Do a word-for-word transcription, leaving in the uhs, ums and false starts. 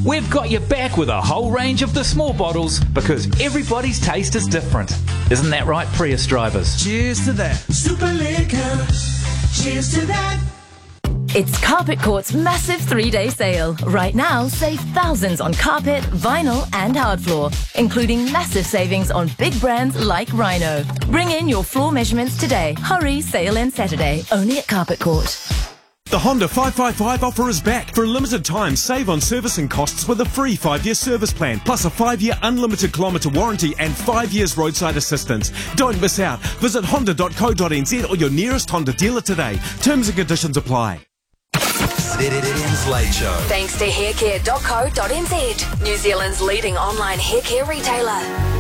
We've got you back with a whole range of the small bottles because everybody's taste is different. Isn't that right, Prius drivers? Cheers to that. Super Liquor. Cheers to that. It's Carpet Court's massive three-day sale. Right now, save thousands on carpet, vinyl and hard floor, including massive savings on big brands like Rhino. Bring in your floor measurements today. Hurry, sale ends Saturday, only at Carpet Court. The Honda five five five offer is back. For a limited time, save on servicing costs with a free five-year service plan, plus a five-year unlimited kilometre warranty and five years roadside assistance. Don't miss out. Visit honda dot co dot n z or your nearest Honda dealer today. Terms and conditions apply. Z N N's Late Show. Thanks to haircare dot co dot n z, New Zealand's leading online haircare retailer.